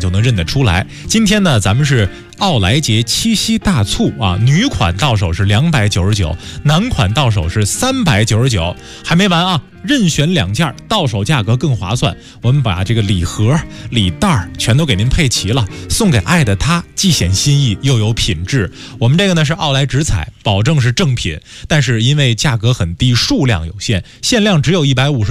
就能认得出来。今天呢，咱们是奥莱洁七夕大促啊，女款到手是299，男款到手是399，还没完啊！任选2件，到手价格更划算。我们把这个礼盒、礼袋全都给您配齐了，送给爱的他，既显心意又有品质。我们这个呢是奥莱直采，保证是正品，但是因为价格很低，数量有限，限量只有150